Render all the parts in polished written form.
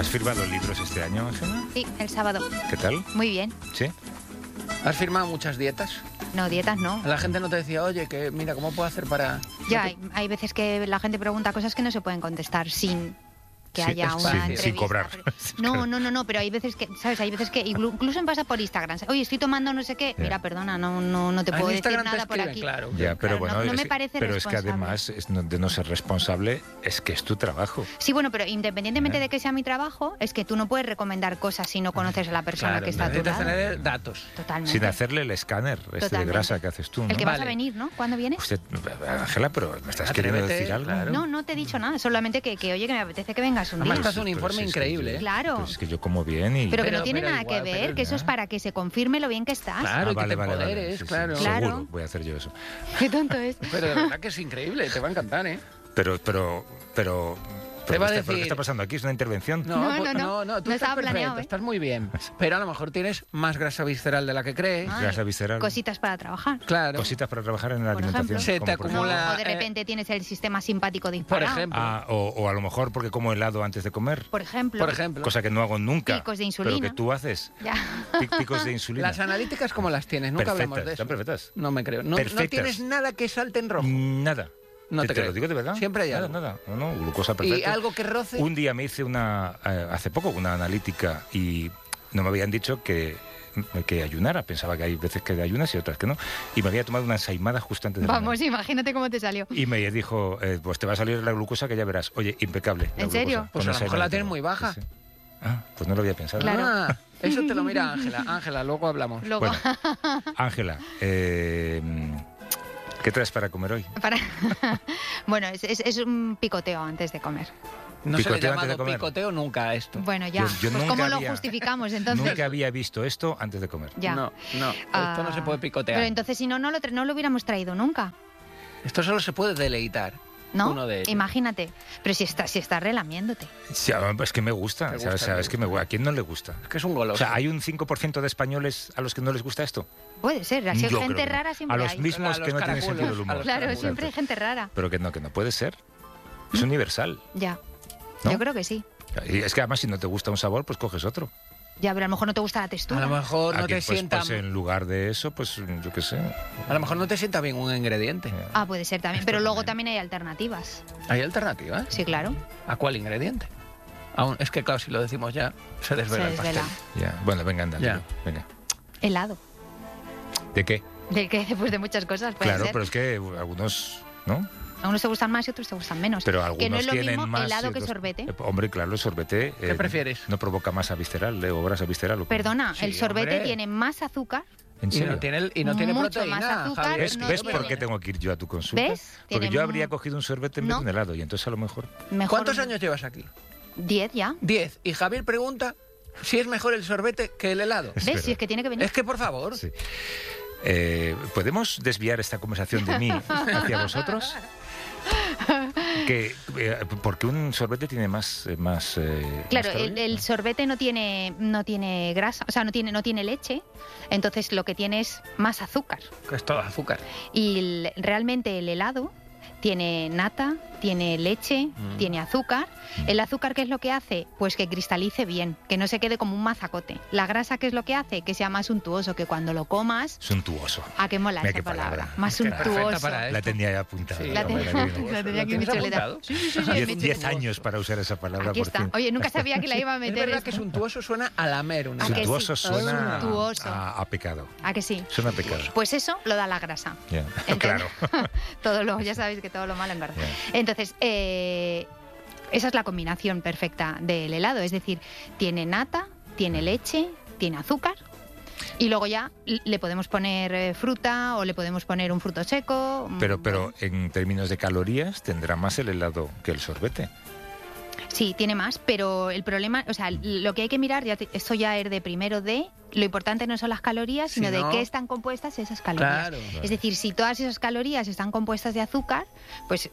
¿Has firmado libros este año, Ángela? Sí, el sábado. ¿Qué tal? Muy bien. ¿Sí? ¿Has firmado muchas dietas? No, dietas no. La gente no te decía, oye, que mira, ¿cómo puedo hacer para...? Ya, hay veces que la gente pregunta cosas que no se pueden contestar sin que Sí, haya sí, una entrevista. sin cobrar. No, pero hay veces que, ¿sabes? Hay veces que incluso me pasa por Instagram. Oye, estoy tomando no sé qué. Ya. Mira, perdona, no te puedo decir Instagram nada te por escriben, aquí. claro. Ya, pero Claro, bueno, no me parece pero es que responsable. además de no ser responsable, es que es tu trabajo. Sí, bueno, pero independientemente de que sea mi trabajo, es que tú no puedes recomendar cosas si no conoces a la persona Claro, que está a tu necesitas lado. tener datos. Totalmente. Sin hacerle el escáner de Totalmente. grasa que haces tú, ¿no? El que vas a Vale. venir, ¿no? ¿Cuándo vienes? Usted, Ángela, pero ¿me estás queriendo Atrévete, decir algo? claro. No te he dicho nada, solamente que oye, que me apetece que vengas un Además, día. estás un Pero informe si es que increíble, yo- ¿eh? Claro. Pues es que yo como bien y... Pero que no Pero- tiene pero nada igual, que ver, pero que eso es para que se confirme lo bien que estás. Claro, y que te vale. empoderes, Sí, sí, claro. Claro. Seguro, voy a hacer yo eso. Qué tonto es. Pero de verdad que es increíble, te va a encantar, ¿eh? Pero Te va a ¿qué decir- está pasando aquí? ¿Es una intervención? No, tú no estás estaba perfecto, planeado, ¿eh? estás muy bien. Pero a lo mejor tienes más grasa visceral de la que crees. Ay, Grasa visceral. Cositas para trabajar. Claro. Cositas para trabajar en la Por alimentación. ejemplo. Se te como por No, acumula- o de repente tienes el sistema simpático Por disparado. ejemplo. o a lo mejor porque como helado antes de comer. Por ejemplo. Por ejemplo. Cosa que no hago nunca. Picos de insulina. Pero que tú haces. Ya. Picos de insulina. Las analíticas, ¿cómo las tienes? Nunca hablamos de eso. Están perfectas. No me creo. No Perfectas. tienes nada que salte en rojo. Nada. No te te creo. lo digo de verdad. Siempre hay nada, algo. Nada. No, glucosa Y perfecta. algo que roce. Un día me hice hace poco, una analítica y no me habían dicho que ayunara. Pensaba que hay veces que ayunas y otras que no. Y me había tomado una ensaimada justo antes de Vamos, imagínate cómo te salió. Y me dijo, pues te va a salir la glucosa que ya verás. Oye, impecable. la ¿En serio? glucosa, Pues con a lo esa mejor la imagen. tienes muy baja. Sí, sí. Ah, pues no lo había pensado. Claro. Ah, eso te lo mira Ángela. Ángela, luego hablamos. Luego, Bueno, Ángela, ¿qué traes para comer hoy? bueno, es un picoteo antes de comer. No se le ha Picoteo antes de llamado comer. picoteo nunca a esto. Bueno, ya. Yo Pues nunca ¿cómo lo había- justificamos entonces? Nunca había visto esto antes de comer. Ya. No, esto no se puede picotear. Pero entonces si no lo hubiéramos traído nunca. Esto solo se puede deleitar. ¿No? Uno de ellos. Imagínate. Pero si estás relamiéndote. Sí, es que me gusta. Te ¿Sabes? gusta, ¿Sabes? te Que ¿A quién no le gusta? Es que es un O goloso. sea, ¿hay un 5% de españoles a los que no les gusta esto? Puede ser. Así Yo creo gente que no. rara siempre A los hay. mismos A los que no tienen caracolos, sentido del a humor. los Claro, caracolos. siempre hay gente rara. Pero que no puede ser. Es universal. Ya. ¿No? Yo creo que sí. Y es que además si no te gusta un sabor, pues coges otro. Ya, pero a lo mejor no te gusta la A textura. lo mejor no Aquí, te sienta. pues en lugar de eso, pues yo qué sé. A lo mejor no te sienta bien un ingrediente. Ah, puede ser también. Pero luego también hay alternativas. ¿Hay alternativas? Sí, claro. ¿A cuál ingrediente? Aún, es que claro, si lo decimos ya, se desvela Se el pastel. desvela. Ya. Bueno, venga, anda. Ya. tío, venga. Helado. ¿De qué? Del que después de muchas cosas puede Claro, ser. pero es que algunos, ¿no? A unos te gustan más y otros te gustan menos. Pero que algunos no es lo tienen mismo más. helado y que otros- sorbete. Hombre, claro, el sorbete. ¿Qué prefieres? No provoca masa visceral, o grasa visceral. ¿o cómo? Perdona, Sí, el sorbete hombre. tiene más azúcar. ¿En Y serio? no tiene Mucho proteína, más azúcar, Javier. ¿Ves, no ves tiene- por qué tengo que ir yo a tu consulta? ¿Ves? Porque Tiene yo mu- habría cogido un sorbete en vez No. de un helado y entonces a lo mejor... Mejor... ¿Cuántos años llevas aquí? 10 ya. 10. Y Javier pregunta si es mejor el sorbete que el helado. Es ¿Ves? verdad. Si es que tiene que venir. Es que, por favor. Sí. ¿Podemos desviar esta conversación de mí hacia vosotros? Porque un sorbete tiene más... Claro, más calorías, el ¿no? sorbete no tiene grasa, o sea, no tiene leche, entonces lo que tiene es más azúcar. Que es todo azúcar. Y realmente el helado tiene nata, tiene leche, tiene azúcar. El azúcar, ¿qué es lo que hace? Pues que cristalice bien, que no se quede como un mazacote. La grasa, ¿qué es lo que hace? Que sea más untuoso, que cuando lo comas... Suntuoso. ¿A qué mola Mira esa qué palabra? palabra. Más Es que era perfecta untuoso. para La tenía ya apuntada. Sí, La hombre, tenía- qué la tenía aquí en mi ¿Tienes chuleta. apuntado? Sí, sí, sí, en mi 10 chuleta. años para usar esa palabra, Aquí por está. fin. Oye, nunca sabía que la iba a Es meter. verdad que esto. suntuoso suena a lamer una ¿A que sí? Suntuoso suena Suntuoso. a pecado. ¿A que sí? Suena a pecado. Pues eso lo da la grasa. Ya. Entonces- Claro. Ya sabéis que todo lo malo engorda. Ya. Entonces, esa es la combinación perfecta del helado. Es decir, tiene nata, tiene leche, tiene azúcar. Y luego ya le podemos poner fruta o le podemos poner un fruto seco. Pero en términos de calorías tendrá más el helado que el sorbete. Sí, tiene más, pero el problema, o sea, lo que hay que mirar, esto ya es de primero de, lo importante no son las calorías, sino Si no- de qué están compuestas esas calorías. Claro. Es decir, si todas esas calorías están compuestas de azúcar, pues,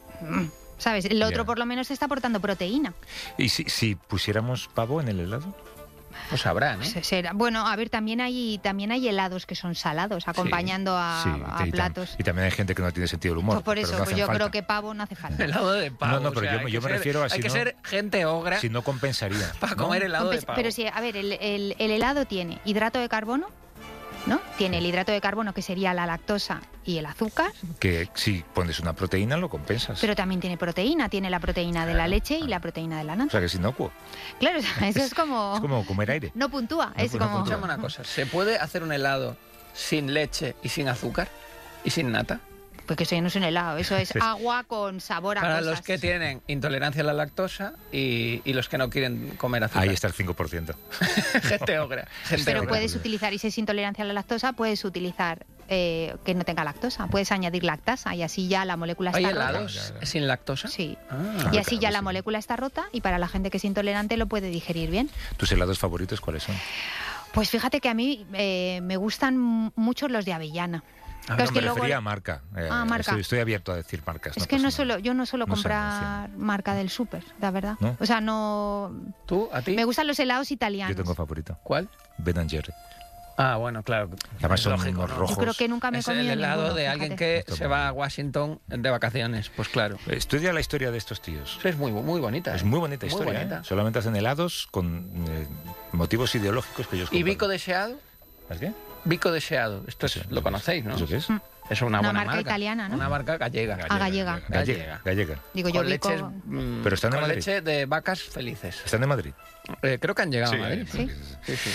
¿sabes? El otro Ya. por lo menos te está aportando proteína. ¿Y si pusiéramos pavo en el helado? Pues habrá, ¿no? Bueno, a ver, también hay helados que son salados, acompañando a platos. Y también hay gente que no tiene sentido del humor. Pues por pero eso, no pues hacen yo falta. creo que pavo no hace falta. Helado de pavo. No, pero yo me refiero a Hay si que no- ser gente ogra Si no compensaría. para ¿no? comer helado de pavo. Pero sí, a ver, el helado tiene hidrato de carbono, ¿no? Tiene el hidrato de carbono, que sería la lactosa y el azúcar, Que si pones una proteína lo compensas. pero también tiene proteína. Tiene la proteína de la leche y la proteína de la O nata. sea que es inocuo. Claro, eso es como... Es como comer aire. No puntúa, es no como... puntúa. Escúchame una cosa, ¿se puede hacer un helado sin leche y sin azúcar? ¿Y sin nata? Pues que eso ya no es un helado, eso es agua con sabor a Para cosas. los que tienen intolerancia a la lactosa y los que no quieren comer azúcar. Ahí está el 5%. Gente ogra. Gente Pero ogra. puedes utilizar, y si es intolerancia a la lactosa, puedes utilizar que no tenga lactosa. Puedes añadir lactasa y así ya la molécula ¿Hay está rota. helados sin lactosa? Sí. Ah. Y así claro, ya la sí. molécula está rota y para la gente que es intolerante lo puede digerir bien. ¿Tus helados favoritos cuáles son? Pues fíjate que a mí me gustan mucho los de avellana. No, Claro, es me que luego- refería a marca. marca. Estoy abierto a decir marcas. Es no que pasa nada. yo no suelo No sé, comprar marca del súper, la verdad. ¿No? O sea, no... ¿Tú? ¿A ti? Me gustan los helados italianos. Yo tengo favorito. ¿Cuál? Ben and Jerry. Ah, bueno, claro. Además Es son lógico, unos ¿no? rojos. Yo creo que nunca me he Es comido el helado ninguno, de alguien fíjate. que se va a Washington de vacaciones. Pues claro. Estudia la historia de estos tíos. Es muy bonita. Es muy bonita historia. bonita. ¿eh? Solamente hacen helados con motivos ideológicos que ellos ¿Y Vico comparten. deseado? ¿Es qué? Vico deseado. Esto Eso- lo conocéis, ¿no? ¿Eso qué es? Es una buena marca italiana, ¿no? Una marca gallega. Gallega. Gallega. Digo, yo Con Vico... leches, Pero están en con Madrid. leche de vacas felices. ¿Están de Madrid? Creo que han llegado a Madrid. Sí. Sí, sí.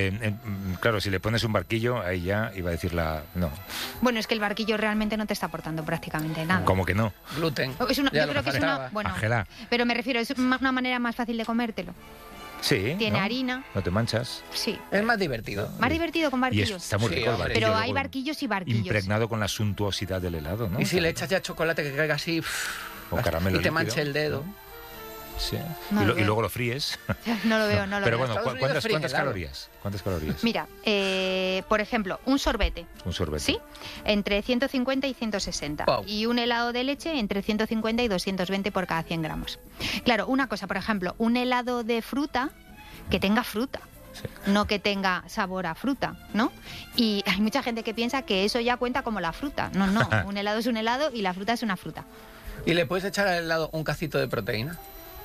Claro, si le pones un barquillo, ahí ya iba a decir la... No, Bueno, es que el barquillo realmente no te está aportando prácticamente nada. como que no. Gluten. Es una- Ya yo lo creo que es faltaba. una... Bueno, Ángela. pero me refiero, es una manera más fácil de comértelo. Sí. Tiene ¿no? harina, No te manchas. sí. Es más divertido. Más divertido con Y barquillos. está muy Sí, rico el hombre. barquillo. Pero hay luego barquillos y barquillos. impregnado con la suntuosidad del helado, ¿no? Y si le echas ya chocolate que caiga así O caramelo y te líquido, manche el dedo. ¿no? Sí. No y, lo y veo. luego lo fríes. No lo veo, no lo Pero veo. bueno, Estados Unidos ¿cuántas fríen helado. calorías? ¿Cuántas calorías? Mira, por ejemplo, un sorbete, Un sorbete. ¿sí? Entre 150 y 160. Wow. Y un helado de leche entre 150 y 220 por cada 100 gramos. Claro, una cosa, por ejemplo, un helado de fruta que tenga fruta. Sí. No que tenga sabor a fruta, ¿no? Y hay mucha gente que piensa que eso ya cuenta como la fruta. No, no, un helado es un helado y la fruta es una fruta. ¿Y le puedes echar al helado un cacito de proteína?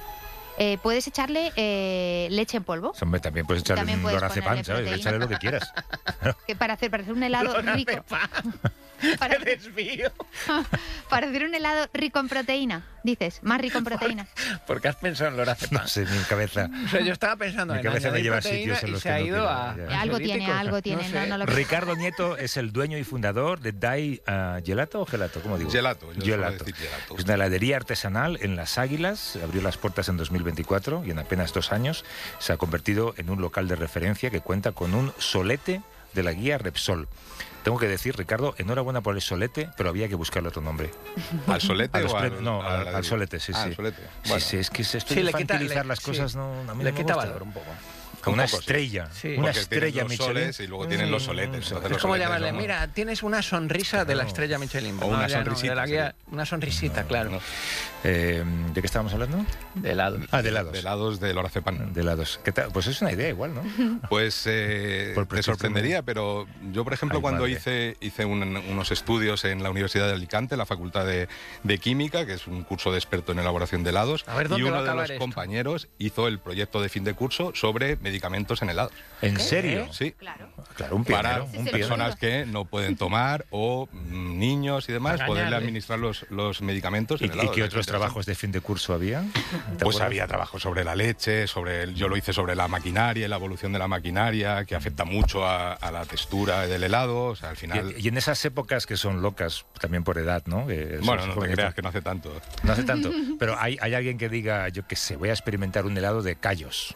Puedes echarle leche en polvo, Hombre, también puedes echarle También un puedes lorazepam, ponerle ¿sabes? proteína. Échale lo que quieras. que para hacer un helado rico. Para, ¡Qué desvío! para hacer un helado rico en proteína, dices, más rico en proteína. ¿Por qué has pensado en lorazepam? No sé, mi cabeza. O sea, yo estaba pensando Mi en cabeza me añadir lleva a proteína sitios en y los se que ha no ido quiero, a ya. Algo tiene, sé. no lo Ricardo Nieto es el dueño y fundador de Dai Gelato o Gelato, ¿cómo digo? Gelato, yo suelo Gelato. decir gelato. Es una heladería artesanal en Las Águilas, abrió las puertas en 2024 y en apenas 2 años se ha convertido en un local de referencia que cuenta con un solete de la guía Repsol. Tengo que decir, Ricardo, enhorabuena por el solete, pero había que buscarle otro nombre. ¿Al solete A los o premios- al, no, a la al heladería? solete, sí, Ah, sí. al solete. Sí, Bueno, sí, es que esto Sí, de le quita- infantilizar le- las sí. cosas no, a mí Le no me quita gusta. valor un poco. Como una Un poco, sí. estrella, Sí. una porque tienen estrella los Michelin. soles y luego tienen los soletes. Entonces Es los como soletes llamarle, no- mira, tienes una sonrisa de la Claro. estrella Michelin. O una ya no, sonrisita, de la guía, sí. una sonrisita, claro. no. ¿De qué estábamos hablando? De helado. Ah, de helados. De helados de lorazepam. De helados. ¿Qué tal? Pues es una idea igual, ¿no? Pues Por te prescripción. sorprendería, pero yo, por ejemplo, Ay, cuando madre. hice unos estudios en la Universidad de Alicante, la Facultad de Química, que es un curso de experto en elaboración de helados, A ver, y ¿dónde va uno a de acabar los esto? compañeros hizo el proyecto de fin de curso sobre medicamentos en helados. ¿En serio? Sí. Claro. Claro, un Para pionero. Sí, un sí, pionero. personas que no pueden tomar o niños y demás, Para poderle engañarle. administrar los medicamentos ¿Y, en helados. y qué Es otros interesante. trabajos de fin de curso había? ¿Te Pues acuerdas? había trabajo sobre la leche, yo lo hice sobre la maquinaria y la evolución de la maquinaria, que afecta mucho a la textura del helado. O sea, al final. Y en esas épocas que son locas, también por edad, ¿no? Que Bueno, eso no supongo te que creas que no hace tanto. no hace tanto. Pero hay alguien que diga, yo qué sé, voy a experimentar un helado de callos.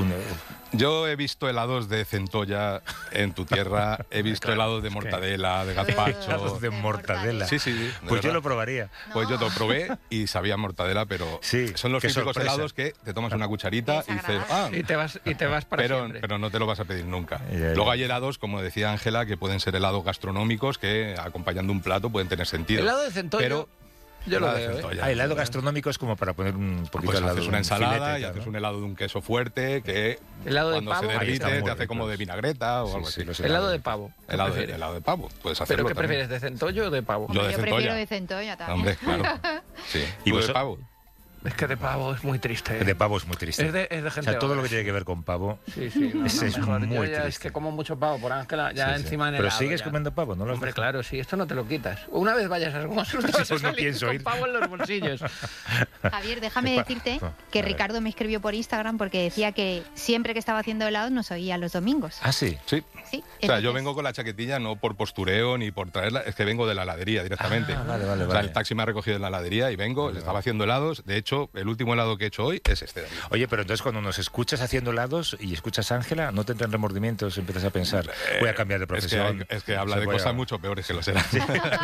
Yo he visto helados de centolla en tu tierra, he visto helados de mortadela, de gazpacho. Helados de mortadela. Sí, sí, de Pues yo verdad. lo probaría. Pues yo lo probé y sabía mortadela, pero Sí, son los qué típicos sorpresa. helados que te tomas una cucharita y dices, Desagradable. Y te vas para pero, siempre. pero no te lo vas a pedir nunca. Ya, ya. Luego hay helados, como decía Ángela, que pueden ser helados gastronómicos que acompañando un plato pueden tener sentido. Helado de centollo. Pero Yo lo veo, Ah, helado gastronómico es como para poner un poquito Pues al lado haces de una un ensalada filete, y ¿no? haces un helado de un queso fuerte que ¿Helado de cuando pavo? se Ahí derrite están muy te hace como ricos. de vinagreta o Sí, algo sí, así. los Helado de pavo. ¿qué Helado prefieres? de pavo, puedes ¿Pero hacerlo qué también. prefieres, de centollo o de pavo? Yo de Yo prefiero centolla. de centolla también. Hombre, claro. Sí. ¿Y ¿Tú de vos- pavo? Es que de pavo es muy triste. De pavo es muy triste. Es de O gente sea, todo lo que vaga. tiene que ver con pavo. Sí, sí, no, Ese no, es mejor. Yo muy ya es triste. que como mucho pavo por Ángela, ya Sí, sí. encima en Pero helado, sigues ya. comiendo pavo, ¿no? Lo has Hombre, dejado? claro, sí, esto no te lo quitas. Una vez vayas a algún asunto, vas a Pues no salir pienso con ir. pavo en los bolsillos. Javier, déjame decirte que A ver. Ricardo me escribió por Instagram porque decía que siempre que estaba haciendo helado nos oía los domingos. Ah, sí. Sí. Sí, O sea, yo entonces- vengo con la chaquetilla no por postureo ni por traerla, es que vengo de la heladería directamente. Ah, vale, vale, O sea, vale. el taxi me ha recogido en la heladería y vengo, le estaba haciendo helados. De hecho, el último helado que he hecho hoy es este de aquí. Oye, pero entonces cuando nos escuchas haciendo helados y escuchas a Ángela, ¿no te entran remordimientos? Empiezas a pensar, voy a cambiar de Es profesión. que habla Se de voy a- cosas mucho peores que los helados.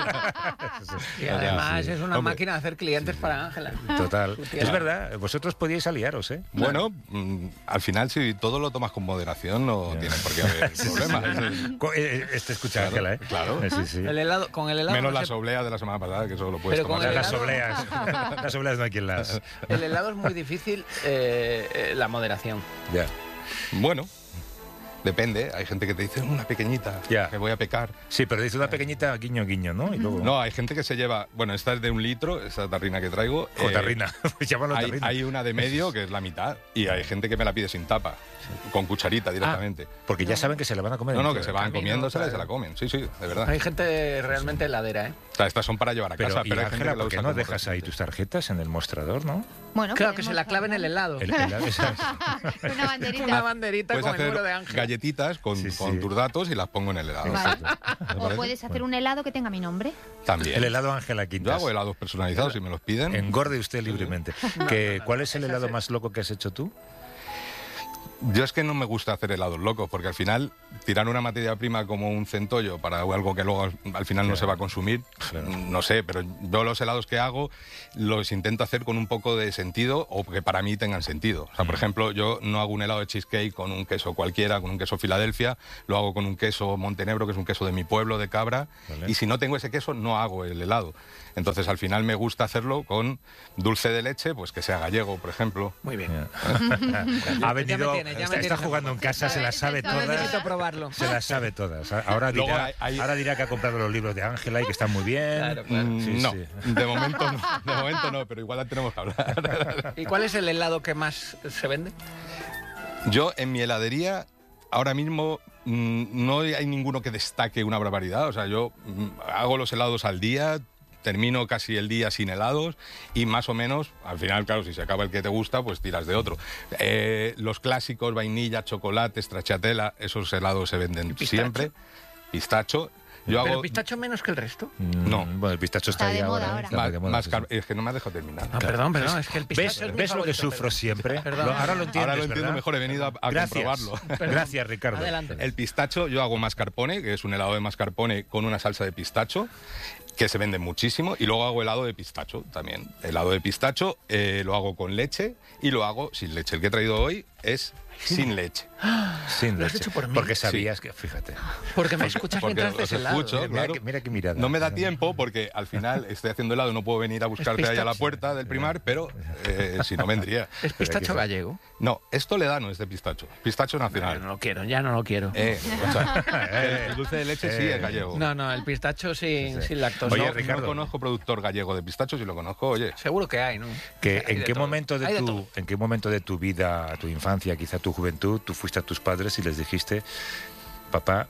Y además sí. es una Hombre. máquina de hacer clientes para Ángela. Total. Su tía. Es verdad, vosotros podíais aliaros, ¿eh? Bueno, al final si todo lo tomas con moderación no tiene por qué haber problemas. Este escucha a Claro, Ángela, ¿eh? claro. Sí, sí. El helado, con el helado Menos no las se- obleas de la semana pasada, que eso lo puedes Pero con tomar. el Las helado- obleas. Las obleas no hay quien las... el helado es muy difícil la moderación. Ya. Bueno, depende. Hay gente que te dice una pequeñita, Ya. que voy a pecar. Sí, pero dice una pequeñita guiño guiño, ¿no? Y luego... No, hay gente que se lleva... Bueno, esta es de 1 litro, esta tarrina que traigo. O tarrina. Llámalo Hay, tarrina. hay una de medio que es la mitad y hay gente que me la pide sin tapa, con cucharita directamente. Porque ya saben que se la van a comer. No, no, entera. que se van camino, comiéndosela y se claro. la comen. Sí, sí, de verdad. Hay gente realmente heladera, ¿eh? O sea, estas son para llevar a Pero, casa, y pero hay gente Ángela, que la ¿por qué usa no como dejas ahí recipiente. tus tarjetas en el mostrador, no? Bueno, Claro, que se la podemos clave en el helado. Una banderita. Una banderita Puedes con el hacer número de Ángela. galletitas con, Sí, sí. con tus datos y las pongo en el helado. Vale. ¿Te O parece? puedes hacer un helado que tenga mi nombre. También. El helado Ángela Yo Quintas. hago helados personalizados si me los piden. Engorde usted libremente. ¿Cuál es el helado más loco que has hecho tú? Yo es que no me gusta hacer helados locos, porque al final tirar una materia prima como un centollo para algo que luego al final no se va a consumir, Claro. no sé, pero yo los helados que hago los intento hacer con un poco de sentido o que para mí tengan sentido. O sea, por ejemplo, yo no hago un helado de cheesecake con un queso cualquiera, con un queso Filadelfia, lo hago con un queso Montenegro, que es un queso de mi pueblo, de Cabra, Vale. y si no tengo ese queso no hago el helado. Entonces al final me gusta hacerlo con dulce de leche, pues que sea gallego, por ejemplo. Muy bien. Ha venido, ya me está tienes jugando en casa, se las sabe Está bien, todas. Necesito probarlo. Se las sabe todas. Ahora Luego dirá, hay- ahora dirá que ha comprado los libros de Ángela y que están muy bien. Claro, claro. Sí, No, sí. de momento no, de momento no, pero igual la tenemos que hablar. ¿Y cuál es el helado que más se vende? Yo en mi heladería ahora mismo no hay ninguno que destaque una barbaridad. O sea, yo hago los helados al día, termino casi el día sin helados y más o menos, al final, claro, si se acaba el que te gusta, pues tiras de otro. Los clásicos, vainilla, chocolate, stracciatella, esos helados se venden pistacho? siempre. Pistacho. Yo ¿Pero hago pistacho menos que el resto? No. Bueno, el pistacho está, Está ahí de moda ahora. ahora. Está muy de moda, más sí, car- sí. es que no me has dejado terminar. Ah, perdón, es que el ¿Ves, pistacho es mi ves lo que favorito, sufro perdón. siempre? Perdón. Ahora lo entiendes, Ahora lo entiendo ¿verdad? mejor, he venido a Gracias. comprobarlo. Gracias, Ricardo. Adelante. El pistacho, yo hago mascarpone, que es un helado de mascarpone con una salsa de pistacho, que se vende muchísimo, y luego hago helado de pistacho también. Helado de pistacho lo hago con leche y lo hago sin leche. El que he traído hoy es sin leche. Sin ¿Lo has leche. hecho por mí? Porque sabías que, fíjate. Porque me escuchas Porque mientras os haces helado. escucho. Mira, claro. mira qué mirada. No me da tiempo porque al final estoy haciendo helado, no puedo venir a buscarte ahí a la puerta del primar, pero si no vendría. ¿Es pistacho gallego? No, es toledano, es de pistacho. Pistacho nacional. No lo quiero, ya no lo quiero. O sea, el dulce de leche sí es gallego. No, el pistacho sin lactosa. Oye, No, Ricardo. no conozco productor gallego de pistacho, si lo conozco, oye. Seguro que hay, ¿no? Que, Hay ¿en, de qué todo. momento Hay de todo. ¿En qué momento de tu vida, tu infancia, quizá tu juventud, tú fuiste a tus padres y les dijiste, papá,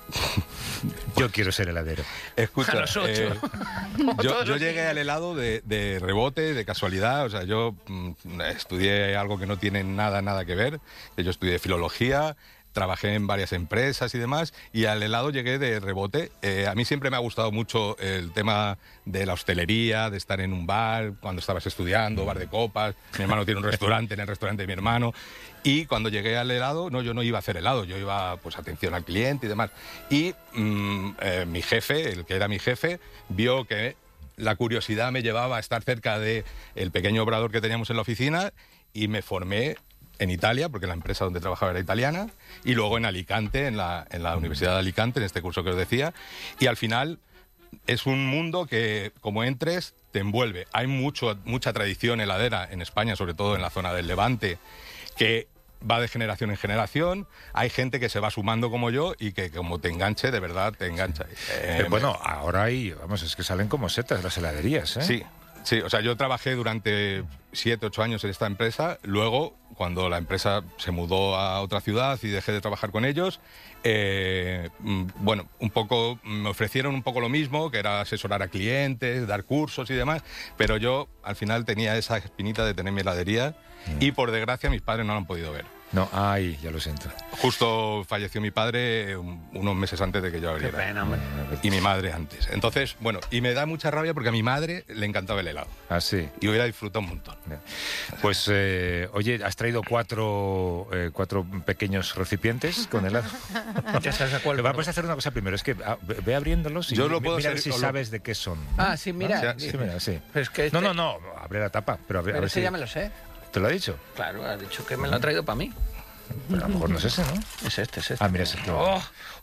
yo quiero ser heladero? Escucha, A los 8. yo llegué al helado de rebote, de casualidad. O sea, yo estudié algo que no tiene nada que ver. Yo estudié filología, trabajé en varias empresas y demás, y al helado llegué de rebote. A mí siempre me ha gustado mucho el tema de la hostelería, de estar en un bar cuando estabas estudiando, bar de copas. Mi hermano tiene un restaurante, en el restaurante de mi hermano. Y cuando llegué al helado, no, yo no iba a hacer helado, yo iba, pues, atención al cliente y demás. Y mi jefe, el que era mi jefe, vio que la curiosidad me llevaba a estar cerca del pequeño obrador que teníamos en la oficina y me formé en Italia, porque la empresa donde trabajaba era italiana, y luego en Alicante, en la Universidad de Alicante, en este curso que os decía, y al final es un mundo que, como entres, te envuelve. Hay mucha tradición heladera en España, sobre todo en la zona del Levante, que va de generación en generación. Hay gente que se va sumando como yo y que como te enganche, de verdad te engancha. Bueno, ahora es que salen como setas las heladerías, ¿eh? Sí. Sí, o sea, yo trabajé durante 7, 8 años en esta empresa. Luego, cuando la empresa se mudó a otra ciudad y dejé de trabajar con ellos, bueno, un poco me ofrecieron un poco lo mismo, que era asesorar a clientes, dar cursos y demás, pero yo al final tenía esa espinita de tener mi heladería y por desgracia mis padres no lo han podido ver. No, ya lo siento. Justo falleció mi padre unos meses antes de que yo abriera. Qué pena, hombre. Y mi madre antes. Entonces, bueno, y me da mucha rabia porque a mi madre le encantaba el helado. Ah, sí. Y hubiera disfrutado un montón. Pues, oye, has traído cuatro pequeños recipientes con helado. Ya sabes a cuál. Vamos a hacer una cosa primero, es que ve abriéndolos y Yo lo puedo mira hacer, si sabes de qué son. Ah, sí, mira. Sí, mira, sí. Pero es que No, abre la tapa, pero a ver Pero ese si... ya me lo sé. ¿Te lo ha dicho? Claro, ha dicho que me lo ha traído para mí. Pero a lo mejor no es ese, ¿no? Es este. Ah, mira, es este. ¡Oh!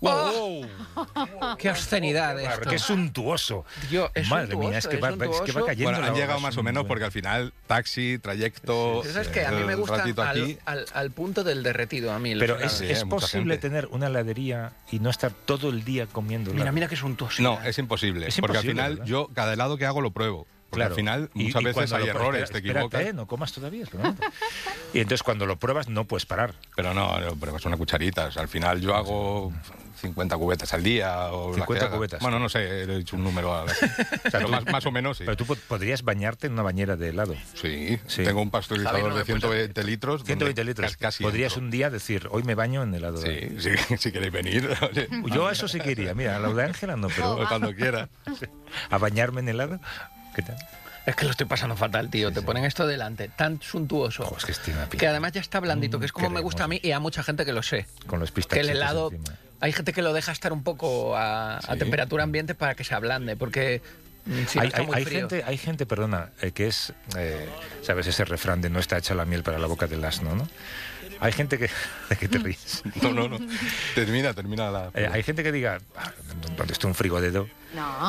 ¡Qué obscenidad Claro, esto! qué suntuoso. Dios, es Madre suntuoso, mía, es que es va suntuoso. cayendo. Bueno, la han hora, llegado más o menos porque al final taxi, trayecto, Eso es que a mí me un gusta ratito aquí. al punto del derretido, a mí. los Pero helados. Sí, es hay mucha posible gente. tener una heladería y no estar todo el día comiendo helado. Mira qué suntuoso. No, es imposible. Es porque al imposible, final ¿verdad? yo cada helado que hago lo pruebo. Porque Claro. al final Y muchas veces cuando hay lo errores, te espérate, equivocas. no comas todavía. Y entonces cuando lo pruebas no puedes parar. Pero no, pruebas una cucharita. O sea, al final yo hago 50 cubetas al día. O 50 las que haga. cubetas. Bueno, no sé, he dicho un número. O sea, más o menos sí. Pero tú podrías bañarte en una bañera de helado. Sí, Sí. tengo un pasteurizador Javi, no me de 120 litros. 120 donde litros. Casi Podrías entro. un día decir, hoy me baño en helado. Sí, si queréis venir. Oye, Yo a eso sí que iría. Mira, a lo de Ángela no, pero cuando quiera. a bañarme en helado. ¿Qué tal? Es que lo estoy pasando fatal, tío. Te ponen esto delante, tan suntuoso. Ojo, es que estoy una Que además ya está blandito, que es como qué me gusta a mí y a mucha gente que lo sé. Con los Que pistachitos el helado, encima. hay gente que lo deja estar un poco a Sí. temperatura ambiente para que se ablande, porque si no está muy frío. hay gente, perdona, que es, ¿sabes? Ese refrán de no está hecha la miel para la boca del asno, ¿no? Hay gente que... ¿De qué te ríes? No. Termina la... Hay gente que diga, ¿dónde está un frigodedo? No.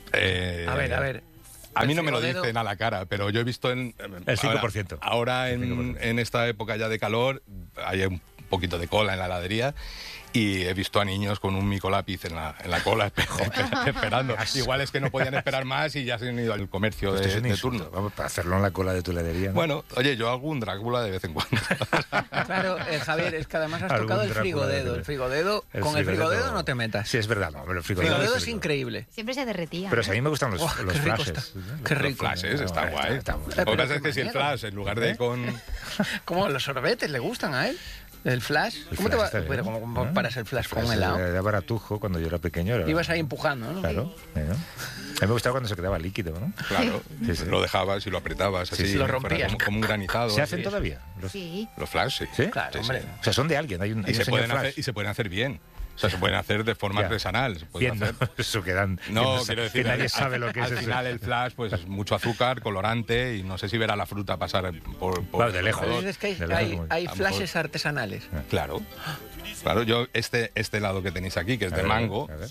A ver. A mí El no me lo frigodedo- dicen a la cara, pero yo he visto en... El 5%. Ahora El 5%. en esta época ya de calor hay un poquito de cola en la heladería y he visto a niños con un micolápiz en la cola esperando. Igual es que no podían esperar más y ya se han ido al comercio Esto es un de insulto. turno. Vamos, para hacerlo en la cola de tu heladería, ¿no? Bueno, oye, yo hago un Drácula de vez en cuando. Claro, Javier, es que además has Algún tocado el Drácula de frigodedo. verdad. El frigodedo, El con el frigodedo- frigodedo no te metas. Sí, es verdad, no, pero el El frigodedo... frigodedo es frigodedo. increíble. Siempre se derretía. Pero si a mí me gustan los Oh, qué rico flashes. está. ¿no? Qué Los rico. flashes, está guay. Está muy Lo bien. que Pero pasa es qué que si el manera. flash, en lugar de con... ¿Cómo los sorbetes le gustan a él? ¿El flash? El ¿Cómo flash te va? está bien, Pero ¿no? ¿cómo paras el flash con un Flash helado? Era baratujo cuando yo era pequeño. Ibas ahí empujando, ¿no? Claro. ¿no? A mí me gustaba cuando se quedaba líquido, ¿no? Claro, Sí, sí. lo dejabas y lo apretabas Sí, así, sí. Lo fuera rompías. como un granizado. ¿Se así. hacen todavía? Sí. Los flash, sí. ¿Sí? Claro, Sí, hombre. sí. O sea, son de alguien. Hay un Y se, señor pueden flash. hacer, y se pueden hacer bien. O sea, se pueden hacer de forma Ya. artesanal. Se pueden Bien, ¿no? hacer... Eso quedan... No, que quiero decir, que nadie al- sabe lo que es al eso. final el flash, pues es mucho azúcar, colorante, y no sé si verá la fruta pasar por Claro, de lejos. por- Es que De lejos, como- hay a lo flashes artesanales. Claro. Claro, yo este helado que tenéis aquí, que es A de ver, mango, a ver.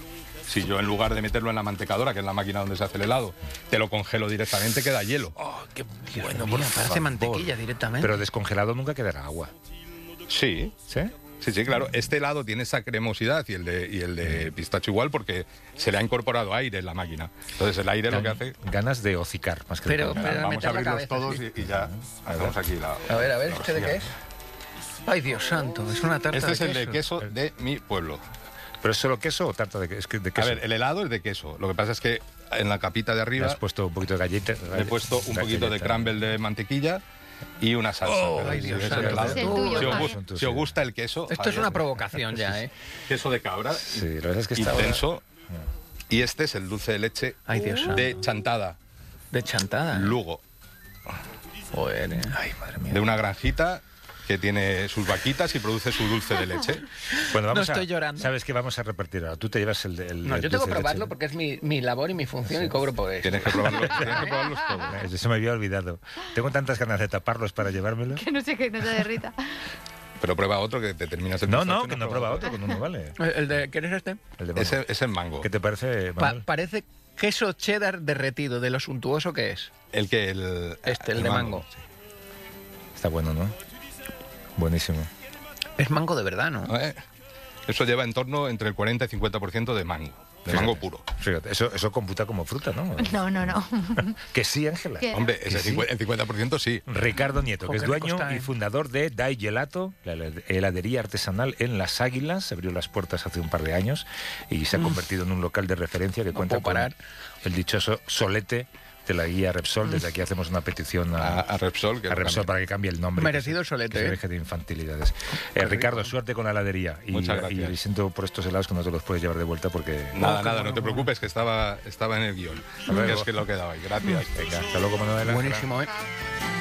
si yo en lugar de meterlo en la mantecadora, que es la máquina donde se hace el helado, te lo congelo directamente, queda hielo. Oh, qué Bueno, por parece favor. mantequilla directamente. Pero descongelado nunca quedará agua. Sí, ¿Sí? sí, claro. Este helado tiene esa cremosidad y el de pistacho igual porque se le ha incorporado aire en la máquina. Entonces el aire lo que hace... Ganas de hocicar más que de Pero- comer. pero- Vamos meter a la abrirlos cabeza, todos sí. y ya hacemos aquí la... A ver, la ¿este de hostia. qué es? Ay, Dios santo, es una tarta Este es de el de queso de mi pueblo. ¿Pero es solo queso o tarta de queso? Es que de A queso. ver, el helado es de queso. Lo que pasa es que en la capita de Le arriba has puesto un poquito de galleta. le he puesto un poquito de crumble de mantequilla y una salsa. Pero ay, sí, Dios es santo. el helado. Es el tuyo, Si os Javi. gu- si os gusta el queso... Esto es Javier, una provocación ya, ¿eh? queso de cabra, Sí, la verdad es que está intenso. Y este es el dulce de leche Ay, Dios santo. de Chantada, De chantada. Lugo, Joder, Ay, madre mía. de una granjita que tiene sus vaquitas y produce su dulce de leche. Bueno, vamos No a, estoy llorando. ¿Sabes qué vamos a repetir ahora? Tú te llevas el No, yo tengo dulce que de probarlo leche. porque es mi labor y mi función y cobro por eso. Tienes que probarlos todos. Eso se me había olvidado. Tengo tantas ganas de taparlos para llevármelos. Que no sé qué, no se derrita. Pero prueba otro que te terminas el No, pistacho no, y que no prueba otro, con uno vale. ¿Quieres este? El de mango. Ese es el mango. ¿Qué te parece, Manuel? Parece queso cheddar derretido, de lo suntuoso que es. El de mango. Sí. Está bueno, ¿no? Buenísimo. Es mango de verdad, ¿no? Eso lleva en torno entre el 40 y 50% de mango. De Fíjate, mango puro. Fíjate, eso computa como fruta, ¿no? No. Que sí, Ángela. ¿Qué? Hombre, ¿Que ese sí? el 50% sí. Ricardo Nieto, que es Qué rico dueño está, y fundador de Dai Gelato, la heladería artesanal en Las Águilas. Abrió las puertas hace un par de años y se ha convertido en un local de referencia que cuenta puedo parar. con el dichoso solete de la guía Repsol. Desde aquí hacemos una petición A Repsol, que a lo Repsol cambie. para que cambie el nombre. Merecido que el solete, que se ¿eh? deje de infantilidades. Ricardo, suerte con la heladería. Muchas gracias. Y siento por estos helados que no te los puedes llevar de vuelta porque... Nada, no te preocupes, que estaba en el guión. luego. Es que lo que daba ahí. Gracias. Venga, hasta luego, Manuel. Buenísimo, ¿eh?